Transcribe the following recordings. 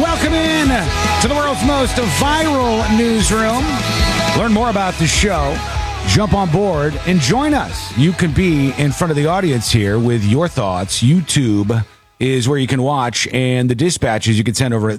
Welcome in to the world's most viral newsroom. Learn more about the show. Jump on board and join us. You can be in front of the audience here with your thoughts. YouTube is where you can watch, and the dispatches you can send over at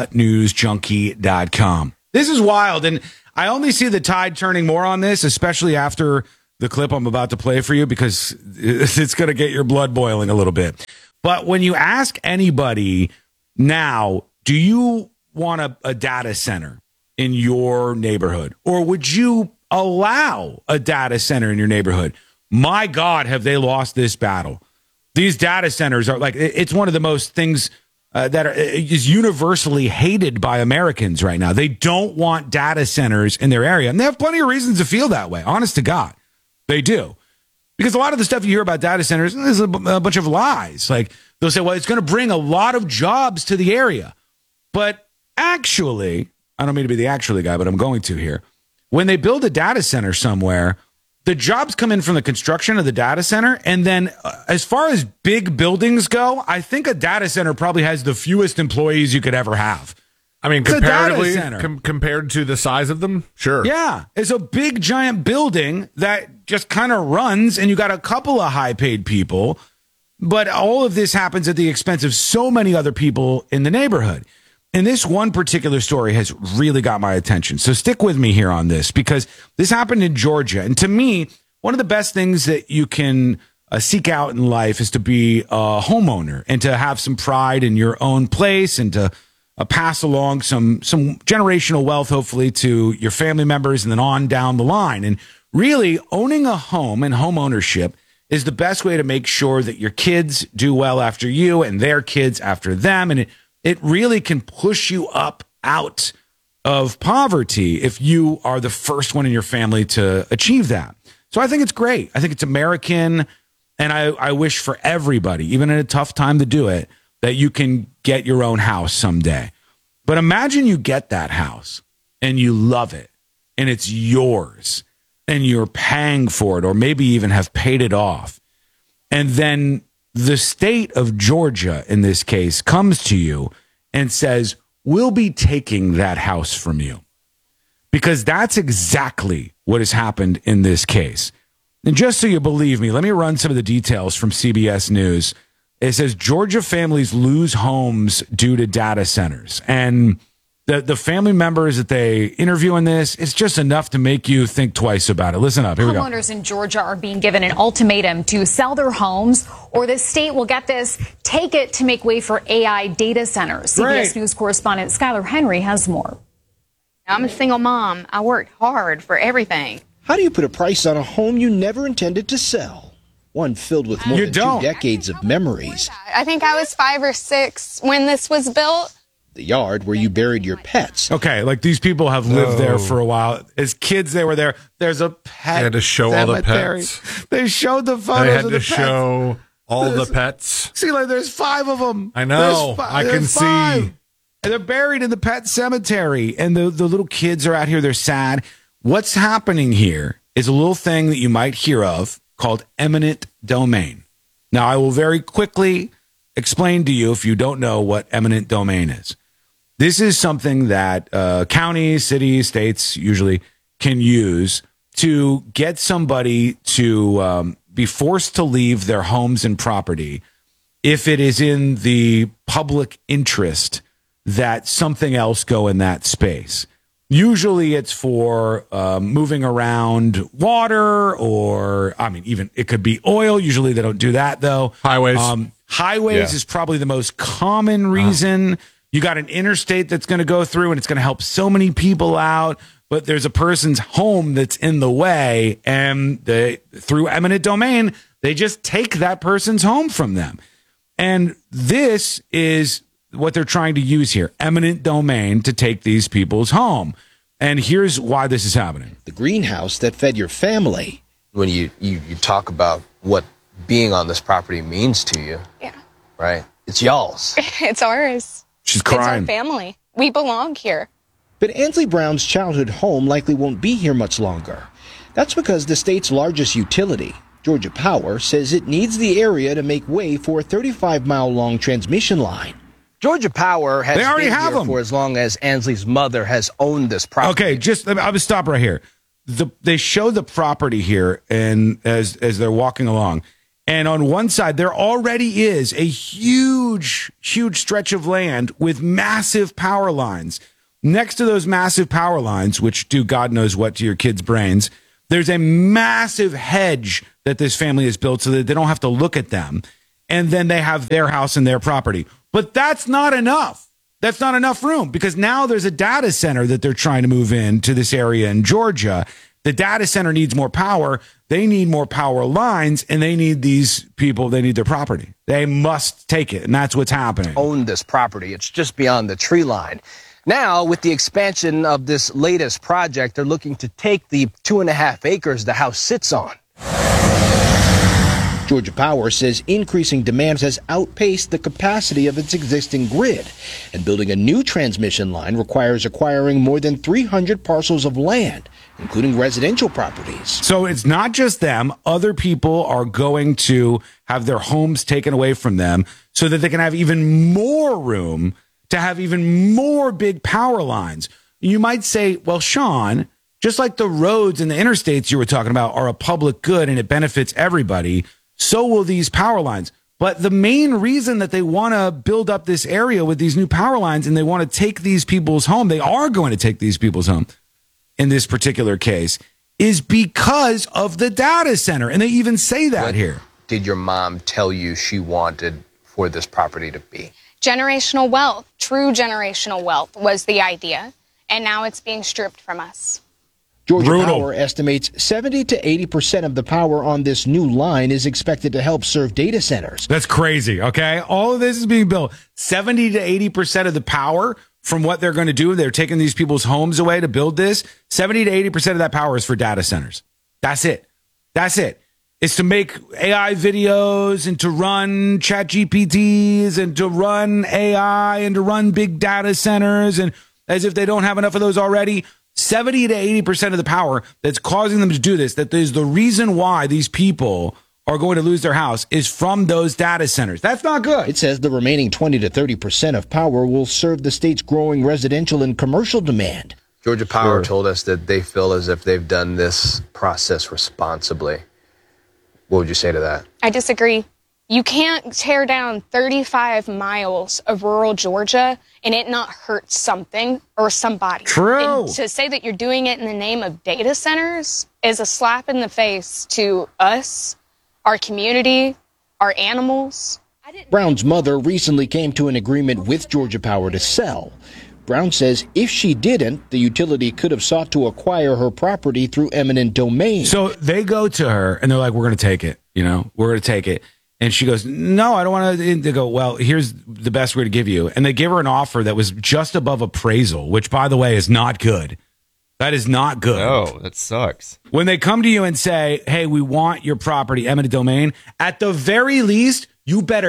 thenewsjunkie.com. This is wild, and I only see the tide turning more on this, especially after the clip I'm about to play for you, because it's going to get your blood boiling a little bit. But when you ask anybody now, do you want a data center in your neighborhood, or would you allow a data center in your neighborhood? My God, have they lost this battle. These data centers are like, it's one of the most things that is universally hated by Americans right now. They don't want data centers in their area, and they have plenty of reasons to feel that way. Honest to God, they do. Because a lot of the stuff you hear about data centers is a bunch of lies. Like, they'll say, well, it's going to bring a lot of jobs to the area. But actually, I don't mean to be the actually guy, but I'm going to here. When they build a data center somewhere, the jobs come in from the construction of the data center. And then as far as big buildings go, I think a data center probably has the fewest employees you could ever have. I mean, comparatively, compared to the size of them, sure. Yeah, it's a big, giant building that just kind of runs, and you got a couple of high-paid people. But all of this happens at the expense of so many other people in the neighborhood. And this one particular story has really got my attention. So stick with me here on this, because this happened in Georgia. And to me, one of the best things that you can seek out in life is to be a homeowner and to have some pride in your own place, and to pass along some generational wealth, hopefully, to your family members and then on down the line. And really, owning a home and home ownership is the best way to make sure that your kids do well after you and their kids after them. And it really can push you up out of poverty if you are the first one in your family to achieve that. So I think it's great. I think it's American, and I wish for everybody, even in a tough time to do it, that you can get your own house someday. But imagine you get that house and you love it and it's yours and you're paying for it, or maybe even have paid it off. And then the state of Georgia, in this case, comes to you and says, we'll be taking that house from you. Because that's exactly what has happened in this case. And just so you believe me, let me run some of the details from CBS News. It says Georgia families lose homes due to data centers. And the family members that they interview in this, it's just enough to make you think twice about it. Listen up. Here we go. Homeowners in Georgia are being given an ultimatum to sell their homes, or the state will, get this, take it to make way for AI data centers. Great. CBS News correspondent Skylar Henry has more. I'm a single mom. I worked hard for everything. How do you put a price on a home you never intended to sell? One filled with more than 2 decades of memories. I think I was 5 or 6 when this was built. The yard where you buried your pets. Okay, like these people have lived there for a while. As kids, they were there. There's a pet. They had to show cemetery. all the pets. They showed the photos They had of to the pets. show all the pets. See, like there's 5 of them. I know. I can see. And they're buried in the pet cemetery. And the little kids are out here. They're sad. What's happening here is a little thing that you might hear of called eminent domain. Now, I will very quickly explain to you, if you don't know what eminent domain is. This is something that counties, cities, states usually can use to get somebody to be forced to leave their homes and property if it is in the public interest that something else go in that space. Usually it's for moving around water, or, I mean, even it could be oil. Usually they don't do that, though. Highways. Highways is probably the most common reason. You got an interstate that's going to go through, and it's going to help so many people out, but there's a person's home that's in the way, and through eminent domain, they just take that person's home from them. And this is what they're trying to use here, eminent domain, to take these people's home. And here's why this is happening. The greenhouse that fed your family. When you talk about what being on this property means to you, right? It's y'all's. It's ours. She's crying. It's our family. We belong here. But Ansley Brown's childhood home likely won't be here much longer. That's because the state's largest utility, Georgia Power, says it needs the area to make way for a 35-mile-long transmission line. Georgia Power has They already been have here them for as long as Ansley's mother has owned this property. Okay, I'll just stop right here. They show the property here, and as they're walking along, and on one side there already is a huge stretch of land with massive power lines. Next to those massive power lines, which do God knows what to your kids' brains, there's a massive hedge that this family has built so that they don't have to look at them. And then they have their house and their property. But that's not enough. That's not enough room, because now there's a data center that they're trying to move into this area in Georgia. The data center needs more power. They need more power lines, and they need these people. They need their property. They must take it, and that's what's happening. Own this property. It's just beyond the tree line. Now, with the expansion of this latest project, they're looking to take the 2.5 acres the house sits on. Georgia Power says increasing demand has outpaced the capacity of its existing grid, and building a new transmission line requires acquiring more than 300 parcels of land, including residential properties. So it's not just them. Other people are going to have their homes taken away from them so that they can have even more room to have even more big power lines. You might say, well, Sean, just like the roads and the interstates you were talking about are a public good and it benefits everybody, so will these power lines. But the main reason that they want to build up this area with these new power lines and they want to take these people's home, they are going to take these people's home in this particular case, is because of the data center. And they even say that here. Did your mom tell you she wanted for this property to be? Generational wealth, true generational wealth was the idea, and now it's being stripped from us. Georgia Brutal. Power estimates 70 to 80% of the power on this new line is expected to help serve data centers. That's crazy, okay? All of this is being built. 70 to 80% of the power from what they're going to do, they're taking these people's homes away to build this. 70 to 80% of that power is for data centers. That's it. That's it. It's to make AI videos and to run chat GPTs and to run AI and to run big data centers, and as if they don't have enough of those already. 70 to 80% of the power that's causing them to do this, that is the reason why these people are going to lose their house, is from those data centers. That's not good. It says the remaining 20 to 30% of power will serve the state's growing residential and commercial demand. Georgia Power told us that they feel as if they've done this process responsibly. What would you say to that? I disagree. You can't tear down 35 miles of rural Georgia and it not hurt something or somebody. True. And to say that you're doing it in the name of data centers is a slap in the face to us, our community, our animals. Brown's mother recently came to an agreement with Georgia Power to sell. Brown says if she didn't, the utility could have sought to acquire her property through eminent domain. So they go to her and they're like, we're going to take it. We're going to take it. And she goes, no, I don't want to. They go, well, here's the best we're going to give you. And they give her an offer that was just above appraisal, which, by the way, is not good. That is not good. No, that sucks. When they come to you and say, hey, we want your property, eminent domain, at the very least, you better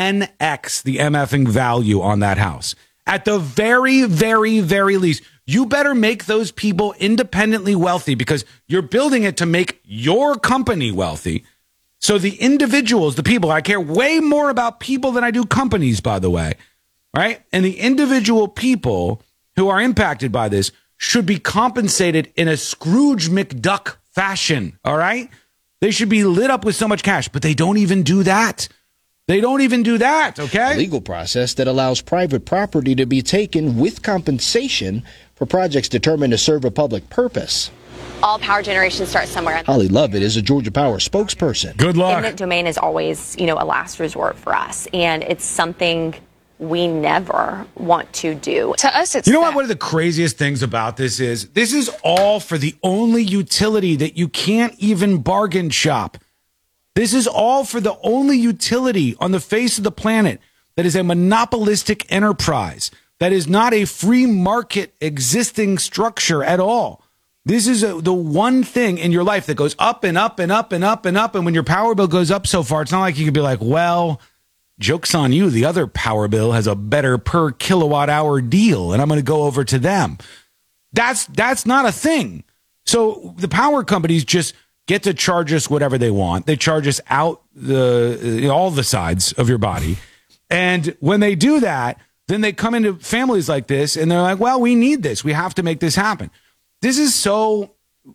10x the MFing value on that house. At the very, very, very least, you better make those people independently wealthy, because you're building it to make your company wealthy. So the individuals, the people, I care way more about people than I do companies, by the way, right? And the individual people who are impacted by this should be compensated in a Scrooge McDuck fashion, all right? They should be lit up with so much cash, but they don't even do that. They don't even do that, okay? A legal process that allows private property to be taken with compensation for projects determined to serve a public purpose. All power generation starts somewhere. Holly Lovett is a Georgia Power spokesperson. Good luck. Eminent domain is always, a last resort for us, and it's something we never want to do. To us, it's what one of the craziest things about this is all for the only utility that you can't even bargain shop. This is all for the only utility on the face of the planet that is a monopolistic enterprise, that is not a free market existing structure at all. This is the one thing in your life that goes up and up and up and up and up. And when your power bill goes up so far, it's not like you can be like, well, joke's on you. The other power bill has a better per kilowatt hour deal, and I'm going to go over to them. That's not a thing. So the power companies just get to charge us whatever they want. They charge us out all the sides of your body. And when they do that, then they come into families like this and they're like, well, we need this. We have to make this happen. This is so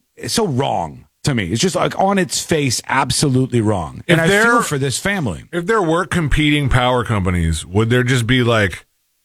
wrong to me. It's just like on its face, absolutely wrong. And I feel for this family. If there were competing power companies, would there just be like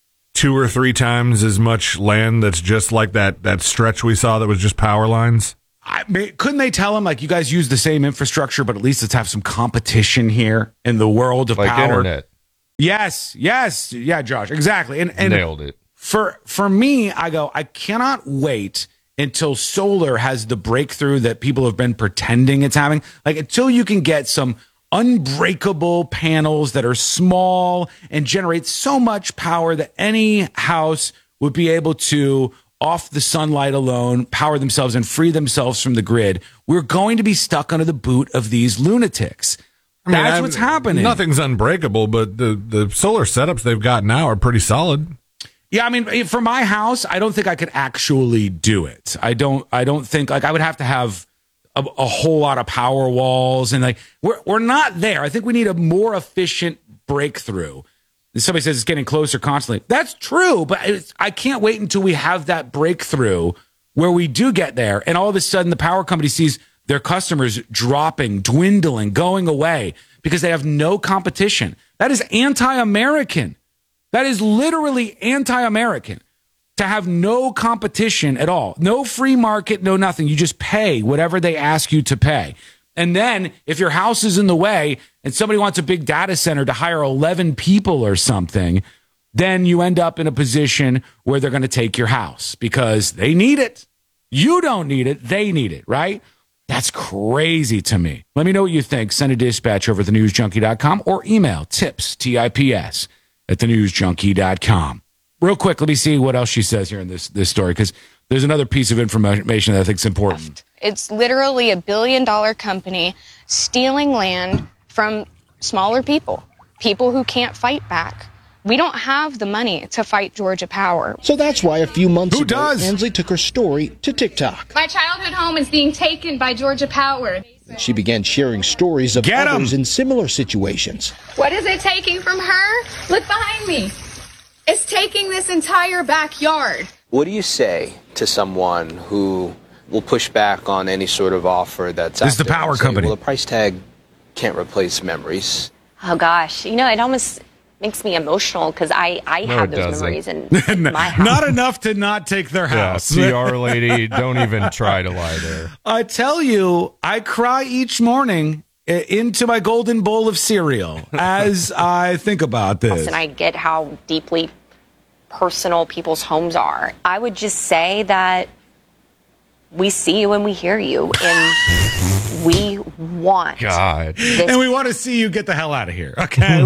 2 or 3 times as much land that's just like that stretch we saw that was just power lines? Couldn't they tell them, like, you guys use the same infrastructure, but at least let's have some competition here in the world of like power? Internet. Yes. Yeah, Josh, exactly. And nailed it. For me, I cannot wait until solar has the breakthrough that people have been pretending it's having. Like, until you can get some unbreakable panels that are small and generate so much power that any house would be able to, off the sunlight alone, power themselves and free themselves from the grid. We're going to be stuck under the boot of these lunatics. That's what's happening. Nothing's unbreakable, but the solar setups they've got now are pretty solid. Yeah, I mean, for my house, I don't think I could actually do it. I don't think, like, I would have to have a whole lot of power walls, and like we're not there. I think we need a more efficient breakthrough. Somebody says it's getting closer constantly. That's true, but I can't wait until we have that breakthrough where we do get there, and all of a sudden the power company sees their customers dropping, dwindling, going away because they have no competition. That is anti-American. That is literally anti-American, to have no competition at all. No free market, no nothing. You just pay whatever they ask you to pay. And then if your house is in the way and somebody wants a big data center to hire 11 people or something, then you end up in a position where they're going to take your house because they need it. You don't need it. They need it, right? That's crazy to me. Let me know what you think. Send a dispatch over at thenewsjunkie.com or email tips, TIPS, at thenewsjunkie.com. Real quick, let me see what else she says here in this story, because there's another piece of information that I think is important. It's literally a $1 billion company stealing land from smaller people who can't fight back. We don't have the money to fight Georgia Power. So that's why a few months ago, Ansley took her story to TikTok. My childhood home is being taken by Georgia Power. She began sharing stories of others in similar situations. What is it taking from her? Look behind me. It's taking this entire backyard. What do you say to someone who will push back on any sort of offer that's out there? This is the power company. Well, the price tag can't replace memories. Oh, gosh. You know, it almost makes me emotional because I have those memories in my house. Not enough to not take their house. Yeah, CR lady, don't even try to lie there. I tell you, I cry each morning into my golden bowl of cereal as I think about this. And I get how deeply personal people's homes are. I would just say that we see you and we hear you, and we want this. And we want to see you get the hell out of here. Okay.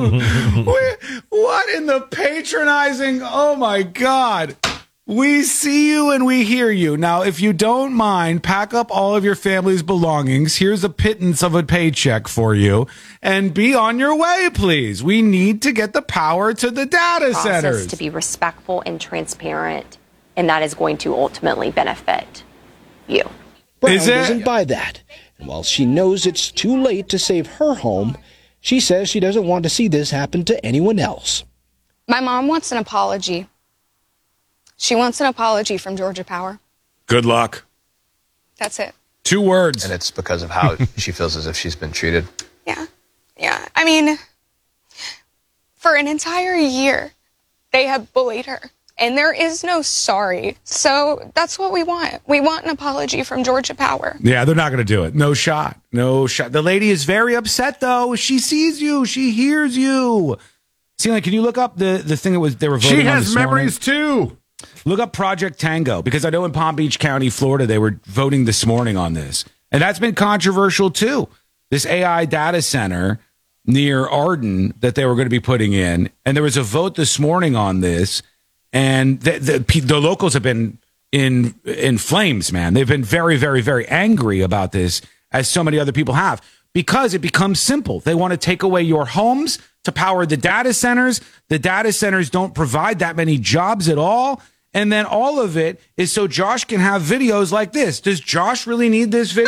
What in the patronizing? Oh my God. We see you and we hear you. Now, if you don't mind, pack up all of your family's belongings. Here's a pittance of a paycheck for you and be on your way, please. We need to get the power to the data centers. To be respectful and transparent, and that is going to ultimately benefit you. Brown doesn't buy that. And while she knows it's too late to save her home, she says she doesn't want to see this happen to anyone else. My mom wants an apology. She wants an apology from Georgia Power. Good luck. That's it. 2 words. And it's because of how she feels as if she's been treated. Yeah. I mean, for an entire year, they have bullied her. And there is no sorry. So that's what we want. We want an apology from Georgia Power. Yeah, they're not going to do it. No shot. No shot. The lady is very upset, though. She sees you. She hears you. Celia, can you look up the thing that they were voting on? She has memories, too. Look up Project Tango, because I know in Palm Beach County, Florida, they were voting this morning on this. And that's been controversial, too. This AI data center near Arden that they were going to be putting in. And there was a vote this morning on this. And the locals have been in flames, man. They've been very, very, very angry about this, as so many other people have, because it becomes simple. They want to take away your homes to power the data centers. The data centers don't provide that many jobs at all. And then all of it is so Josh can have videos like this. Does Josh really need this video?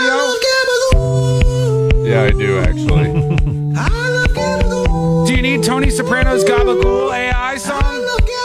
Yeah, I do, actually. Do you need Tony Soprano's Gabagool AI song?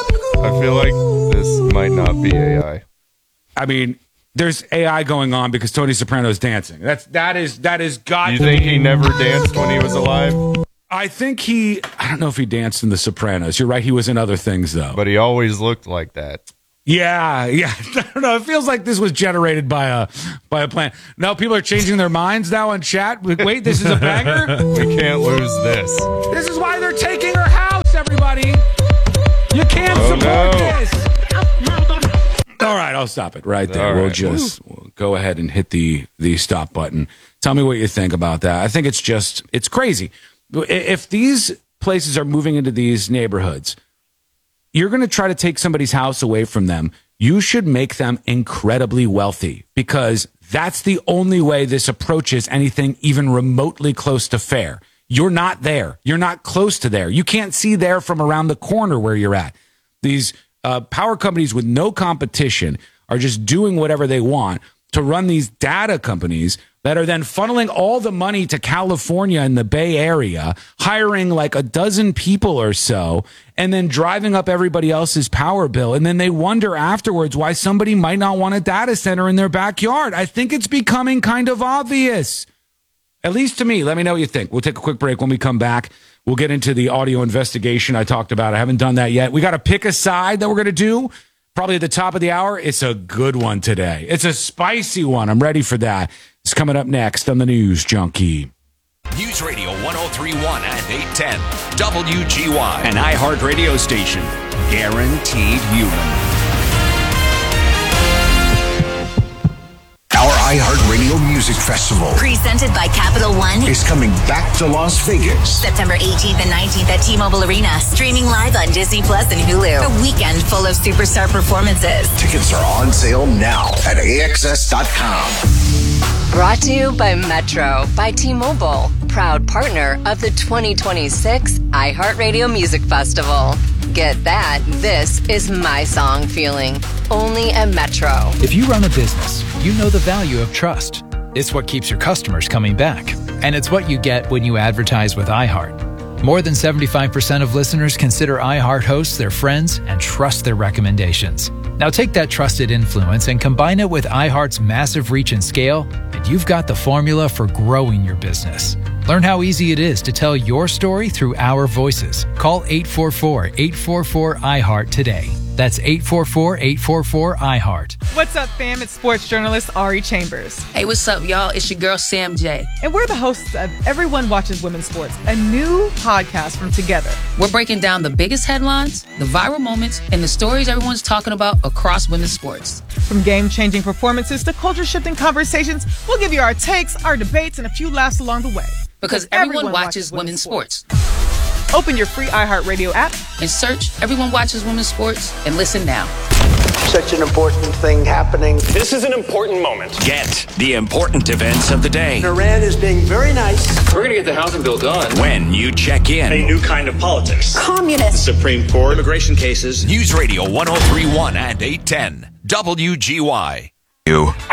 I feel like this might not be AI. I mean, there's AI going on because Tony Soprano's dancing. That is got. You to think be, he never danced when he was alive? I don't know if he danced in The Sopranos. You're right, he was in other things though. But he always looked like that. Yeah. I don't know. It feels like this was generated by a plan. No, people are changing their minds now on chat. Wait, this is a banger? We can't lose this. This is why they're taking her house, everybody. You can't support this. All right, I'll stop it right there. All We'll right. we'll go ahead and hit the stop button. Tell me what you think about that. I think it's crazy. If these places are moving into these neighborhoods, you're going to try to take somebody's house away from them. You should make them incredibly wealthy because that's the only way this approaches anything even remotely close to fair. You're not there. You're not close to there. You can't see there from around the corner where you're at. These power companies with no competition are just doing whatever they want to run these data companies that are then funneling all the money to California and the Bay Area, hiring like a dozen people or so, and then driving up everybody else's power bill. And then they wonder afterwards why somebody might not want a data center in their backyard. I think it's becoming kind of obvious, at least to me. Let me know what you think. We'll take a quick break. When we come back, we'll get into the audio investigation I talked about. I haven't done that yet. We got to pick a side that we're going to do. Probably at the top of the hour. It's a good one today. It's a spicy one. I'm ready for that. It's coming up next on the News Junkie. News Radio 1031 and 810. WGY. An iHeart radio station. Guaranteed human. Our iHeartRadio Music Festival, presented by Capital One, is coming back to Las Vegas. September 18th and 19th at T-Mobile Arena. Streaming live on Disney Plus and Hulu. A weekend full of superstar performances. Tickets are on sale now at AXS.com. Brought to you by Metro by T-Mobile, proud partner of the 2026 iHeartRadio Music Festival. Get that. This is my song feeling. Only at Metro. If you run a business, you know the value of trust. It's what keeps your customers coming back. And it's what you get when you advertise with iHeart. More than 75% of listeners consider iHeart hosts their friends and trust their recommendations. Now take that trusted influence and combine it with iHeart's massive reach and scale, and you've got the formula for growing your business. Learn how easy it is to tell your story through our voices. Call 844-844-iHeart today. That's 844-844-iHeart. What's up, fam? It's sports journalist Ari Chambers. Hey, what's up, y'all? It's your girl, Sam J. And we're the hosts of Everyone Watches Women's Sports, a new podcast from Together. We're breaking down the biggest headlines, the viral moments, and the stories everyone's talking about across women's sports. From game-changing performances to culture-shifting conversations, we'll give you our takes, our debates, and a few laughs along the way. Because everyone watches women's sports. Open your free iHeartRadio app and search Everyone Watches Women's Sports and listen now. Such an important thing happening. This is an important moment. Get the important events of the day. Iran is being very nice. We're going to get the housing bill done. When you check in. A new kind of politics. Communist. The Supreme Court. Immigration cases. News Radio 1031 and 810. WGY.